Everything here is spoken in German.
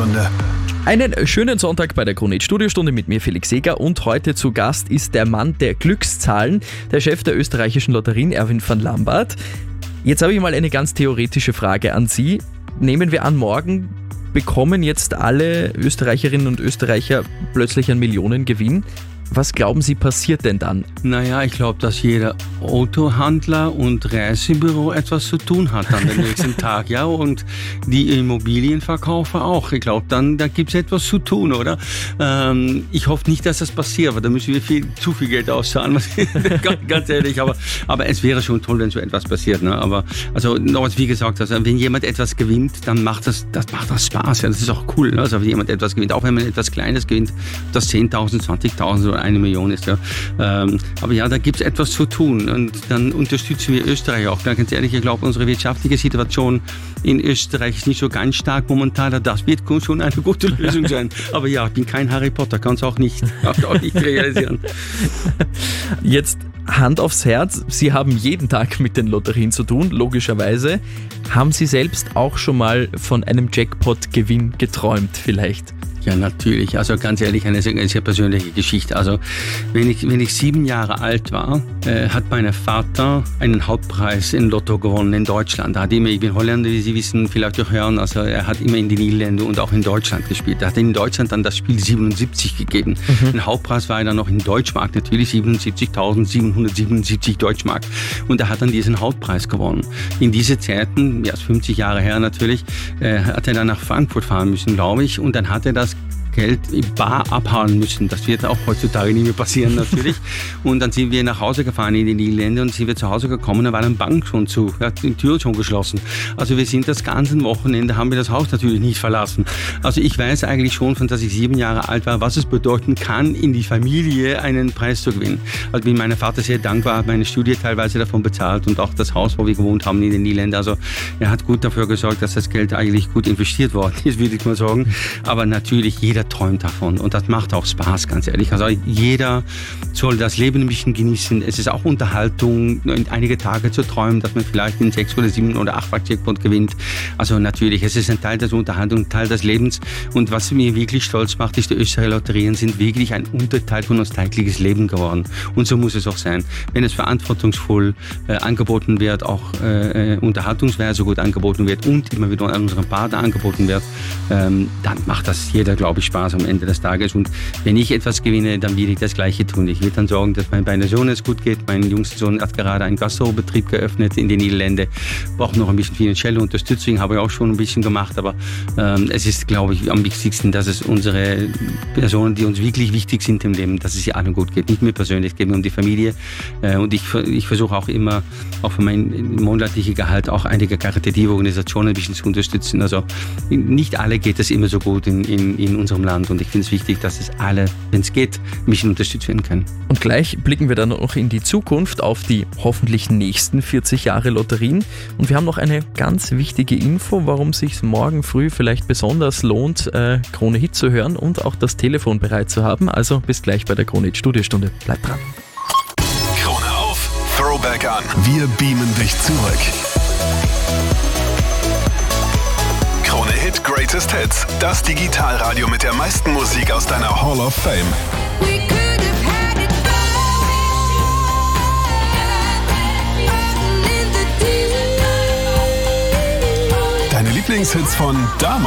Studiostunde. Einen schönen Sonntag bei der Krone-Hit-Studiostunde mit mir, Felix Seeger, und heute zu Gast ist der Mann der Glückszahlen, der Chef der österreichischen Lotterien, Erwin van Lambart. Jetzt habe ich mal eine ganz theoretische Frage an Sie. Nehmen wir an, morgen bekommen jetzt alle Österreicherinnen und Österreicher plötzlich einen Millionengewinn. Was glauben Sie, passiert denn dann? Naja, ich glaube, dass jeder Autohandler und Reisebüro etwas zu tun hat an dem nächsten Tag, ja, und die Immobilienverkäufer auch. Ich glaube, da gibt es etwas zu tun, oder? Ich hoffe nicht, dass das passiert, weil da müssen wir zu viel Geld auszahlen, ganz ehrlich, aber es wäre schon toll, wenn so etwas passiert, ne? Aber, also, noch wie gesagt, also, wenn jemand etwas gewinnt, dann macht das Spaß, ja, das ist auch cool, ne? Also, wenn jemand etwas gewinnt, auch wenn man etwas Kleines gewinnt, das 10.000, 20.000 oder 1 Million ist, ja. Aber ja, da gibt es etwas zu tun und dann unterstützen wir Österreich auch. Ganz ehrlich, ich glaube, unsere wirtschaftliche Situation in Österreich ist nicht so ganz stark momentan. Das wird schon eine gute Lösung sein. Aber ja, ich bin kein Harry Potter, kann es auch nicht realisieren. Jetzt Hand aufs Herz, Sie haben jeden Tag mit den Lotterien zu tun, logischerweise. Haben Sie selbst auch schon mal von einem Jackpot-Gewinn geträumt vielleicht? Ja, natürlich. Also ganz ehrlich, eine sehr persönliche Geschichte. Also wenn ich 7 Jahre alt war, hat mein Vater einen Hauptpreis in Lotto gewonnen in Deutschland. Ich bin Holländer, wie Sie wissen, vielleicht auch hören. Also er hat immer in den Niederlanden und auch in Deutschland gespielt. Er hat in Deutschland dann das Spiel 77 gegeben. Ein Hauptpreis war dann noch in Deutschmark, natürlich 77.777 Deutschmark. Und er hat dann diesen Hauptpreis gewonnen. In diese Zeiten, ja, 50 Jahre her natürlich, hat er dann nach Frankfurt fahren müssen, glaube ich. Und dann hat er das Geld bar abhauen müssen. Das wird auch heutzutage nicht mehr passieren natürlich. Und dann sind wir nach Hause gefahren in die Niederlande und sind wir zu Hause gekommen, da war eine Bank schon zu, die Tür schon geschlossen. Also wir sind das ganze Wochenende, haben wir das Haus natürlich nicht verlassen. Also ich weiß eigentlich schon, von dass ich 7 Jahre alt war, was es bedeuten kann, in die Familie einen Preis zu gewinnen. Also bin meiner Vater sehr dankbar, hat meine Studie teilweise davon bezahlt und auch das Haus, wo wir gewohnt haben in den Niederlanden. Also er hat gut dafür gesorgt, dass das Geld eigentlich gut investiert worden ist, würde ich mal sagen. Aber natürlich, jeder träumt davon und das macht auch Spaß, ganz ehrlich. Also jeder soll das Leben ein bisschen genießen. Es ist auch Unterhaltung, einige Tage zu träumen, dass man vielleicht in 6 oder 7 oder 8 Jackpot gewinnt. Also natürlich, es ist ein Teil der Unterhaltung, ein Teil des Lebens. Und was mir wirklich stolz macht, ist, die Österreicher Lotterien sind wirklich ein Unterteil von unser tägliches Leben geworden. Und so muss es auch sein. Wenn es verantwortungsvoll angeboten wird, auch unterhaltungsweise gut angeboten wird und immer wieder an unseren Partner angeboten wird, dann macht das jeder, glaube ich, Spaß am Ende des Tages. Und wenn ich etwas gewinne, dann will ich das Gleiche tun. Ich will dann sorgen, dass meinem Sohn es gut geht. Mein jüngster Sohn hat gerade einen Gastrobetrieb geöffnet in den Niederlanden. Braucht noch ein bisschen finanzielle Unterstützung, habe ich auch schon ein bisschen gemacht. Aber es ist, glaube ich, am wichtigsten, dass es unsere Personen, die uns wirklich wichtig sind im Leben, dass es ihr allen gut geht. Nicht mir persönlich, es geht mir um die Familie. Und ich versuche auch immer, auch für mein monatliches Gehalt, auch einige karitative Organisationen ein bisschen zu unterstützen. Also nicht alle geht es immer so gut in unserem Land. Und ich finde es wichtig, dass es alle, wenn es geht, ein bisschen unterstützt werden können. Und gleich blicken wir dann noch in die Zukunft auf die hoffentlich nächsten 40 Jahre Lotterien. Und wir haben noch eine ganz wichtige Info, warum es sich morgen früh vielleicht besonders lohnt, Krone Hit zu hören und auch das Telefon bereit zu haben. Also bis gleich bei der Krone Hit Studiostunde. Bleibt dran. Krone auf, Throwback an. Wir beamen dich zurück. Krone Hit Greatest Hits. Das Digitalradio mit der meisten Musik aus deiner Hall of Fame. Deine Lieblingshits von damals.